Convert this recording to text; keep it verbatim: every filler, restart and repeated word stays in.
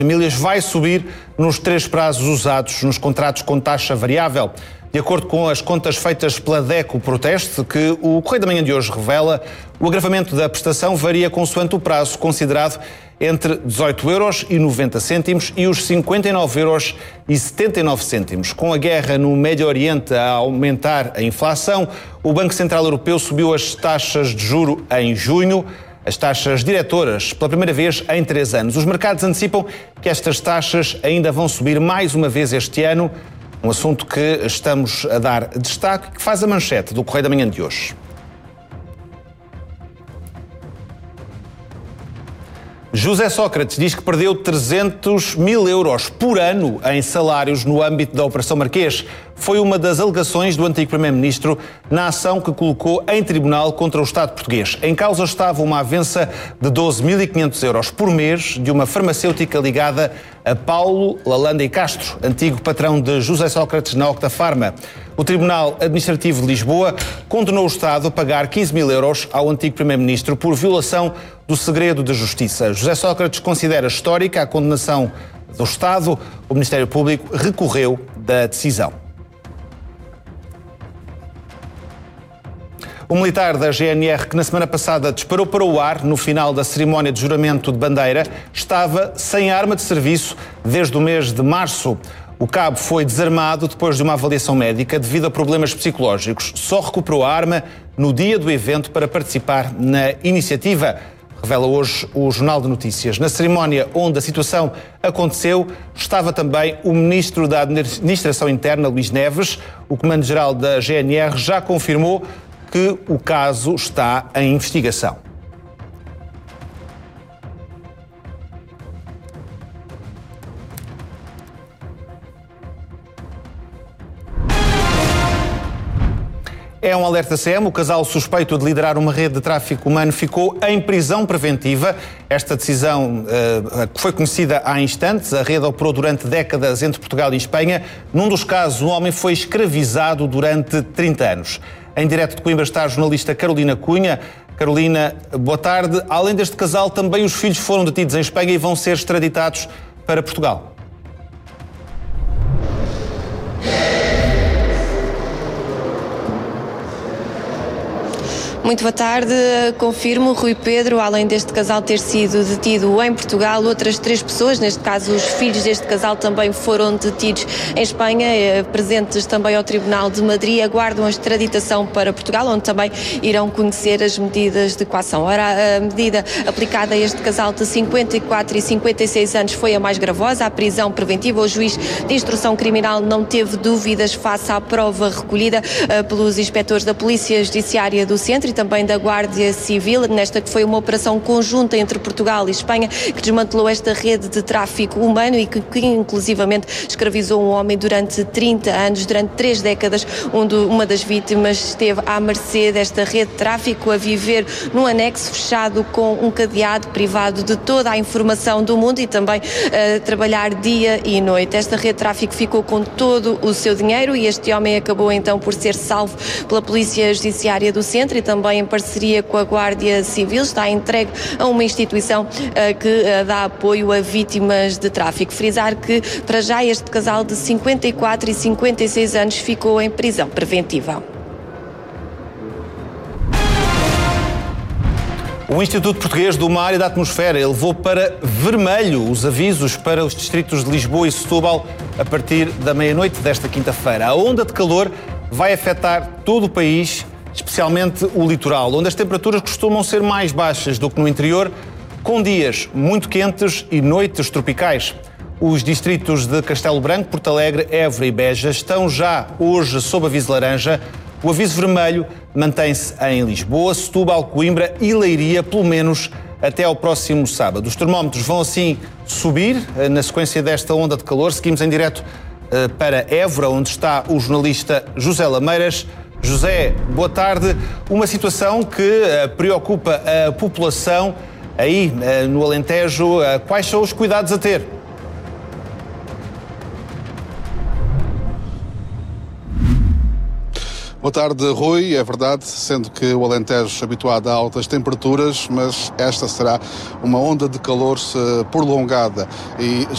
famílias vai subir nos três prazos usados nos contratos com taxa variável. De acordo com as contas feitas pela DECO Proteste, que o Correio da Manhã de hoje revela, o agravamento da prestação varia consoante o prazo considerado entre dezoito euros e noventa cêntimos e os cinquenta e nove euros e setenta e nove cêntimos. Com a guerra no Médio Oriente a aumentar a inflação, o Banco Central Europeu subiu as taxas de juro em junho, as taxas diretoras pela primeira vez em três anos. Os mercados antecipam que estas taxas ainda vão subir mais uma vez este ano, um assunto que estamos a dar destaque, que faz a manchete do Correio da Manhã de hoje. José Sócrates diz que perdeu trezentos mil euros por ano em salários no âmbito da Operação Marquês. Foi uma das alegações do antigo Primeiro-Ministro na ação que colocou em tribunal contra o Estado português. Em causa estava uma avença de doze mil e quinhentos euros por mês de uma farmacêutica ligada a Paulo Lalanda e Castro, antigo patrão de José Sócrates na Octafarma. O Tribunal Administrativo de Lisboa condenou o Estado a pagar quinze mil euros ao antigo Primeiro-Ministro por violação do segredo de justiça. José Sócrates considera histórica a condenação do Estado. O Ministério Público recorreu da decisão. O militar da G N R, que na semana passada disparou para o ar no final da cerimónia de juramento de bandeira, estava sem arma de serviço desde o mês de março. O cabo foi desarmado depois de uma avaliação médica devido a problemas psicológicos. Só recuperou a arma no dia do evento para participar na iniciativa, revela hoje o Jornal de Notícias. Na cerimónia onde a situação aconteceu, estava também o Ministro da Administração Interna, Luís Neves. O Comando-Geral da G N R já confirmou que o caso está em investigação. É um alerta C M. O casal suspeito de liderar uma rede de tráfico humano ficou em prisão preventiva. Esta decisão uh, foi conhecida há instantes. A rede operou durante décadas entre Portugal e Espanha. Num dos casos, um homem foi escravizado durante trinta anos. Em direto de Coimbra está a jornalista Carolina Cunha. Carolina, boa tarde. Além deste casal, também os filhos foram detidos em Espanha e vão ser extraditados para Portugal. Muito boa tarde. Confirmo, Rui Pedro, além deste casal ter sido detido em Portugal, outras três pessoas, neste caso os filhos deste casal, também foram detidos em Espanha, presentes também ao Tribunal de Madrid, aguardam a extraditação para Portugal, onde também irão conhecer as medidas de coação. Ora, a medida aplicada a este casal de cinquenta e quatro e cinquenta e seis anos foi a mais gravosa, a prisão preventiva. O juiz de instrução criminal não teve dúvidas face à prova recolhida uh, pelos inspectores da Polícia Judiciária do Centro e também da Guarda Civil, nesta que foi uma operação conjunta entre Portugal e Espanha, que desmantelou esta rede de tráfico humano e que, que inclusivamente escravizou um homem durante trinta anos, durante três décadas, onde uma das vítimas esteve à mercê desta rede de tráfico, a viver num anexo fechado com um cadeado, privado de toda a informação do mundo e também uh, trabalhar dia e noite. Esta rede de tráfico ficou com todo o seu dinheiro e este homem acabou então por ser salvo pela Polícia Judiciária do Centro e também em parceria com a Guarda Civil, está entregue a uma instituição uh, que uh, dá apoio a vítimas de tráfico. Frisar que, para já, este casal de cinquenta e quatro e cinquenta e seis anos ficou em prisão preventiva. O Instituto Português do Mar e da Atmosfera elevou para vermelho os avisos para os distritos de Lisboa e Setúbal a partir da meia-noite desta quinta-feira. A onda de calor vai afetar todo o país, especialmente o litoral, onde as temperaturas costumam ser mais baixas do que no interior, com dias muito quentes e noites tropicais. Os distritos de Castelo Branco, Porto Alegre, Évora e Beja estão já hoje sob aviso laranja. O aviso vermelho mantém-se em Lisboa, Setúbal, Coimbra e Leiria, pelo menos até ao próximo sábado. Os termómetros vão assim subir na sequência desta onda de calor. Seguimos em direto para Évora, onde está o jornalista José Lameiras. José, boa tarde. Uma situação que uh, preocupa a população aí uh, no Alentejo. Uh, quais são os cuidados a ter? Boa tarde, Rui. É verdade, sendo que o Alentejo habituado a altas temperaturas, mas esta será uma onda de calor prolongada e